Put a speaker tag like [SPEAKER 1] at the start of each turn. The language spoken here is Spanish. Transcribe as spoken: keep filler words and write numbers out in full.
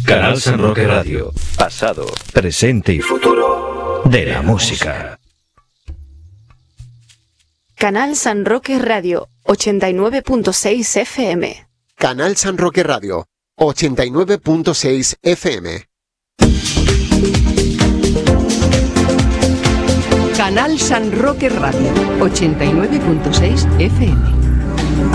[SPEAKER 1] Canal San Roque Radio. Pasado, presente y futuro de la música.
[SPEAKER 2] Canal San Roque Radio, ochenta y nueve punto seis F M.
[SPEAKER 3] Canal San Roque Radio, ochenta y nueve punto seis F M.
[SPEAKER 4] Canal San Roque Radio, ochenta y nueve punto seis F M.